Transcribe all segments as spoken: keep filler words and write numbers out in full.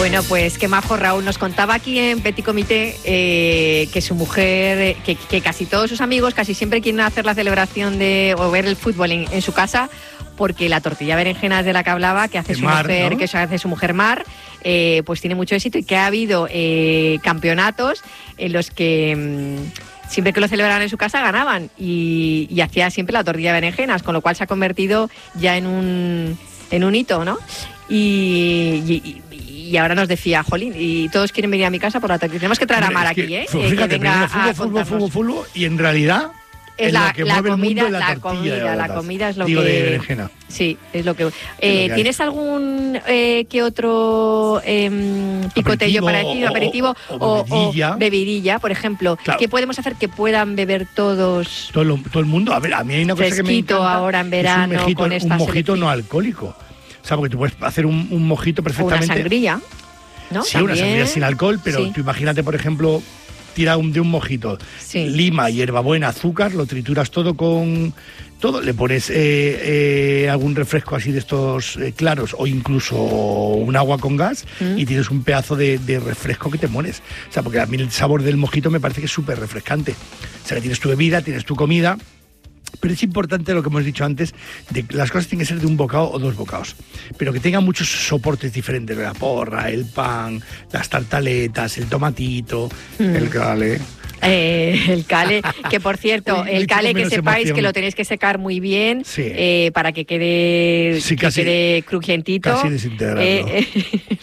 Bueno, pues qué majo Raúl. Nos contaba aquí en Petit Comité eh, que su mujer, que, que casi todos sus amigos casi siempre quieren hacer la celebración de o ver el fútbol en, en su casa, porque la tortilla berenjenas de la que hablaba, que hace su Mar, mujer, ¿no? que hace su mujer Mar, eh, pues tiene mucho éxito y que ha habido eh, campeonatos en los que mmm, siempre que lo celebraban en su casa ganaban y, y hacía siempre la tortilla de berenjenas, con lo cual se ha convertido ya en un en un hito, ¿no? Y, y, y ahora nos decía, jolín, y todos quieren venir a mi casa por la tortilla. Tenemos que traer Hombre, a Mar es que, aquí, ¿eh? Fíjate, que venga fútbol, a fútbol, fútbol, fútbol, y en realidad es en la, lo que la mueve el comida, mundo es la, la tortilla comida, de la botas. comida es lo Digo, que de berenjena. Sí, es lo que. Eh, Es lo que ¿Tienes hay. algún eh, que otro eh, picotello Aperitivo, para ti, o- aperitivo o- o, o bebidilla. o bebidilla, por ejemplo? Claro. ¿Qué podemos hacer que puedan beber todos? Todo, lo- todo el mundo, a ver, a mí hay una cosa que me Fresquito encanta, ahora en que es verano un mojito, con esta un mojito selección. no alcohólico. O sea, porque tú puedes hacer un, un mojito O una perfectamente. sangría, ¿no? Sí, una También. sangría sin alcohol, pero Sí. tú imagínate, por ejemplo, tira un, de un mojito, Sí. lima, hierbabuena, azúcar, lo trituras todo con todo, le pones eh, eh, algún refresco así de estos eh, claros o incluso un agua con gas Mm. y tienes un pedazo de, de refresco que te mueres. O sea, porque a mí el sabor del mojito me parece que es súper refrescante. O sea, que tienes tu bebida, tienes tu comida. Pero es importante lo que hemos dicho antes, de que las cosas tienen que ser de un bocado o dos bocados, pero que tengan muchos soportes diferentes, la porra, el pan, las tartaletas, el tomatito, Mm. el cale. Eh, el cale, que por cierto, Uy, el le cale tengo que menos sepáis emoción. que lo tenéis que secar muy bien Sí. eh, para que quede, Sí, que casi- quede crujientito. casi desintegrarlo. Eh, eh,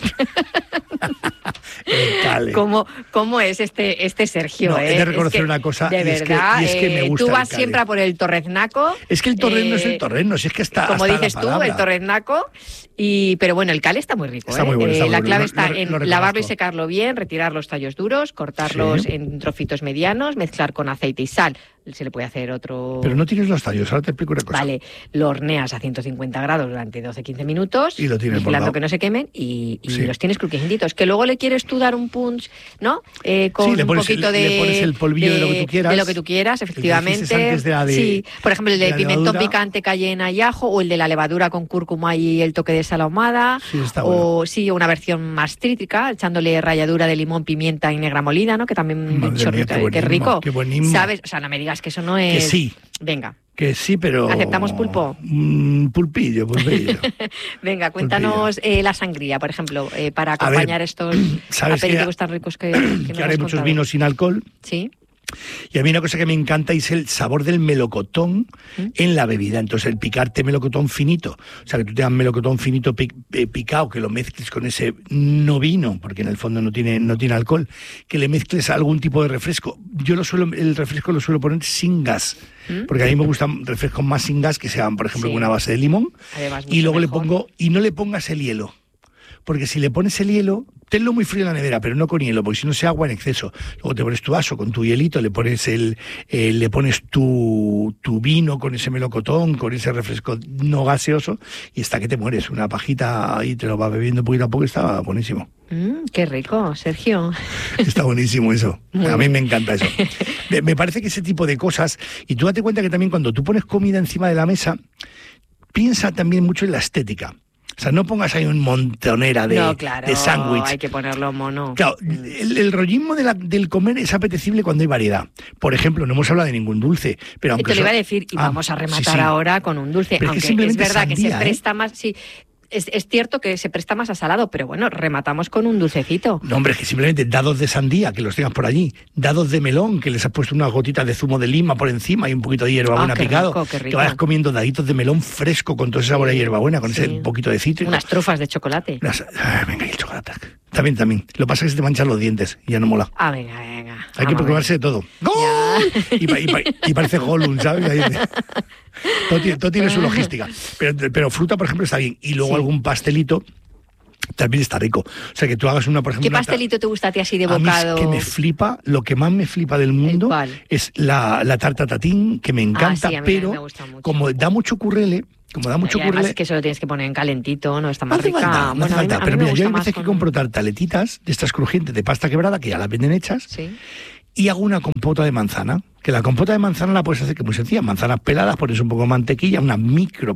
El cale. ¿Cómo, ¿Cómo es este, este Sergio? No, he eh? de reconocer Es que, una cosa, de y es que- verdad, y es que me eh, gusta tú el vas cale. siempre a por el torreznaco. Es que el torreno es eh, el torreno, si es que está Como hasta dices la tú, palabra. el torreznaco. Y, pero bueno, el cale está muy rico. Está ¿eh? muy bueno, está Eh, muy la bueno, clave lo- está lo- en lo lavarlo y reconozco. secarlo bien, retirar los tallos duros, cortarlos Sí. en trocitos medianos, mezclar con aceite y sal. Se le puede hacer otro... Pero no tienes los tallos, ahora te explico una cosa. Vale, lo horneas a ciento cincuenta grados durante doce a quince minutos, Y lo tienes vigilando bordado. que no se quemen y, y Sí. los tienes crujientitos. Que luego le quieres tú dar un punch, ¿no? Eh, con Sí, le pones un poquito el- de... le pones el polvillo de lo que tú quieras. De lo que tú quieras, El que efectivamente. dijiste antes de la de- sí, por ejemplo, el de de la pimentón levadura. picante, cayena y ajo, o el de la levadura con cúrcuma y el toque de sal ahumada. Sí, está o bueno. sí, una versión más cítrica, echándole ralladura de limón, pimienta y negra molida, ¿no? Que también Madre un mía, chorrito, qué eh, qué buenismo, rico. qué buenismo. ¿Sabes? O sea, no me digas que eso no es... Que sí. Venga. Que sí, pero... ¿Aceptamos pulpo? Mm, pulpillo, pulpillo. Venga, cuéntanos eh, la sangría, por ejemplo, eh, para A acompañar ver, estos ¿sabes aperitivos que- tan ricos que, que nos que has ahora hay muchos contado. vinos sin alcohol. Sí. Y a mí una cosa que me encanta es el sabor del melocotón ¿Mm? en la bebida. Entonces, el picarte melocotón finito, o sea, que tú tengas melocotón finito pic- eh, picado, que lo mezcles con ese no vino, porque en el fondo no tiene, no tiene alcohol, que le mezcles algún tipo de refresco. Yo lo suelo, el refresco lo suelo poner sin gas, ¿Mm? porque a mí me gustan refrescos más sin gas, que sean, por ejemplo, Sí. con una base de limón, Además, y mucho luego le mejor. pongo, y no le pongas el hielo. Porque si le pones el hielo, tenlo muy frío en la nevera, pero no con hielo, porque si no se agua en exceso. Luego te pones tu vaso con tu hielito, le pones el, eh, le pones tu, tu vino con ese melocotón, con ese refresco no gaseoso, y está que te mueres. Una pajita y te lo vas bebiendo poquito a poco, está buenísimo. Mm, qué rico, Sergio. Está buenísimo eso. Muy A mí bien. me encanta eso. Me, me parece que ese tipo de cosas, y tú date cuenta que también cuando tú pones comida encima de la mesa, piensa también mucho en la estética. O sea, no pongas ahí un montonera de, no, claro, de sándwich. hay que ponerlo mono. Claro, el, el rollismo de la- del comer es apetecible cuando hay variedad. Por ejemplo, no hemos hablado de ningún dulce, pero aunque Te lo iba a so- decir, y Ah, vamos a rematar sí, sí. ahora con un dulce, Pero es que aunque es simplemente verdad que se sandía, ¿eh? presta más... Sí, es, es cierto que se presta más a salado, pero bueno, rematamos con un dulcecito. No, hombre, es que simplemente dados de sandía, que los tengas por allí, dados de melón, que les has puesto unas gotitas de zumo de lima por encima y un poquito de hierbabuena Ah, qué picado, rico, qué rico. que vayas comiendo daditos de melón fresco con todo ese sabor a Sí, hierbabuena, con sí. ese poquito de cítrico. Unas trufas de chocolate. Unas- ah, venga, y el chocolate. También, también. Lo que pasa es que se te manchan los dientes y ya no mola. Ah, venga, venga. Hay que vamos a ver. preocuparse de todo. ¡Gol! Y, pa- y pa- y parece Gollum, ¿sabes? Ahí- todo, tiene, todo tiene su logística. Pero, pero fruta, por ejemplo, está bien. Y luego Sí. algún pastelito también está rico. O sea, que tú hagas una, por ejemplo... ¿Qué una ta- pastelito te gusta a ti así de A mí es bocado? que me flipa, lo que más me flipa del mundo cuál? es la, la tarta tatín, que me encanta, sí, a mí pero me gusta mucho. como da mucho currele, como da mucho Y además currele... es que eso lo tienes que poner en calentito, no está más No hace rica. falta, no Bueno, hace a mí me- falta. a mí Pero me mira, yo gusta hay más veces que con- compro tartaletitas de estas crujientes de pasta quebrada, que ya las venden hechas, Sí. y hago una compota de manzana. Que la compota de manzana la puedes hacer que es muy sencilla. Manzanas peladas, pones un poco de mantequilla, una micro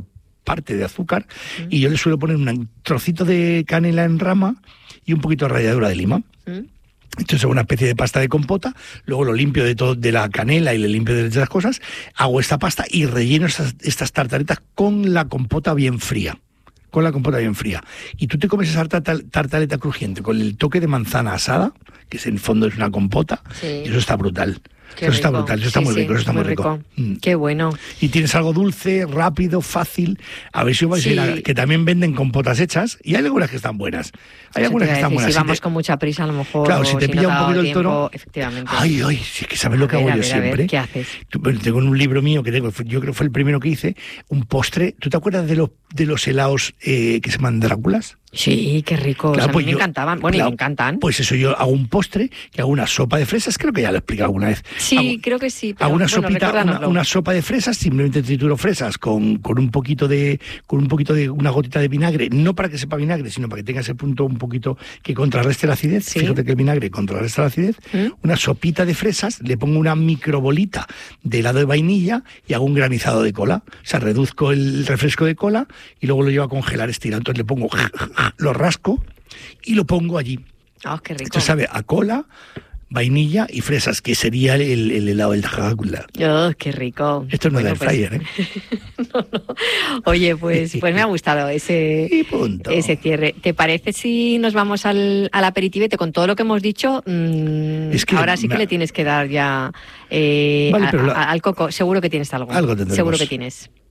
parte de azúcar, mm. y yo le suelo poner un trocito de canela en rama y un poquito de ralladura de lima. Mm. Entonces hago una especie de pasta de compota, luego lo limpio de todo de la canela y le limpio de las cosas, hago esta pasta y relleno estas, estas tartaletas con la compota bien fría. Con la compota bien fría. Y tú te comes esa tartaleta crujiente con el toque de manzana asada, que es, en el fondo es una compota, sí. y eso está brutal. Qué eso rico. está brutal, eso está sí, muy rico, sí, eso está muy rico. rico. Mm. Qué bueno. Y tienes algo dulce, rápido, fácil. A ver si os vais sí. a ir a, que también venden compotas hechas, y hay algunas que están buenas. Hay Eso algunas que están decir, buenas. Si, si vamos te... con mucha prisa, a lo mejor. Claro, si te si pilla no un poquito el tiempo, toro. Efectivamente. Ay, ay, sí, que sabes lo que a hago ver, yo a ver, siempre. A ver, ¿qué haces? Tengo en un libro mío que tengo, yo creo que fue el primero que hice, un postre. ¿Tú te acuerdas de los, de los helados eh, que se llaman Dráculas? Sí, qué rico. Claro, o sea, pues a mí yo, me encantaban. Bueno, claro, y me encantan. Pues eso, yo hago un postre, que hago una sopa de fresas, creo que ya lo he explicado alguna vez. Sí, hago, creo que sí. Pero, hago una bueno, sopita, una, una sopa de fresas, simplemente trituro fresas con, con un poquito de, con un poquito de una gotita de vinagre, no para que sepa vinagre, sino para que tenga ese punto un poquito que contrarreste la acidez. Sí. Fíjate que el vinagre contrarresta la acidez. ¿Mm? Una sopita de fresas, le pongo una microbolita de helado de vainilla y hago un granizado de cola. O sea, reduzco el refresco de cola y luego lo llevo a congelar estirado. Entonces le pongo, lo rasco y lo pongo allí. Oh, qué rico. Esto sabe a cola, vainilla y fresas, que sería el, el helado del Drácula. Oh, qué rico. Esto no es bueno, del fryer, pues... ¿eh? no, no. Oye, pues, pues me ha gustado ese, ese cierre. ¿Te parece si nos vamos al, al aperitivete con todo lo que hemos dicho? Mmm, es que ahora sí que me... le tienes que dar ya eh, vale, a, la... a, al coco. Seguro que tienes algo. Algo tendremos. Seguro que tienes.